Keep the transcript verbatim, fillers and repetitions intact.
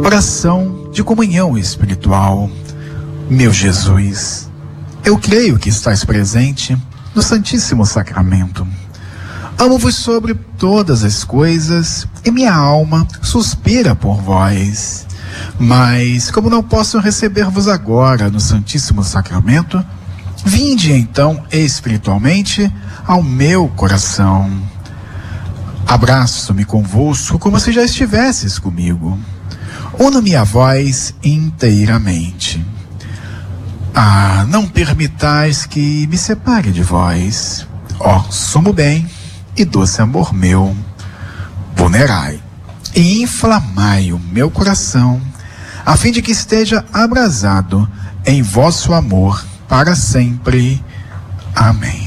Oração de comunhão espiritual. Meu Jesus, eu creio que estais presente no Santíssimo Sacramento. Amo-vos sobre todas as coisas e minha alma suspira por vós. Mas, como não posso receber-vos agora no Santíssimo Sacramento, vinde então espiritualmente ao meu coração. Abraço-me convosco como se já estivesses comigo. Uno-me a vós inteiramente. Ah, não permitais que me separe de vós. Ó, sumo bem e doce amor meu, vulnerai e inflamai o meu coração, a fim de que esteja abrasado em vosso amor para sempre. Amém.